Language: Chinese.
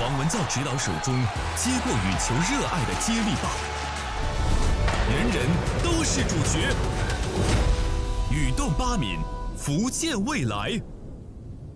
王文教指导手中接过羽球热爱的接力棒，人人都是主角。羽动8敏，福建未来。